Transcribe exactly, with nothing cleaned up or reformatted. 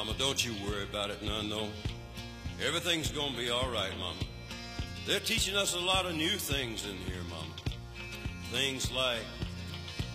Mama, don't you worry about it none, no. Everything's gonna be all right, Mama. They're teaching us a lot of new things in here, Mama. Things like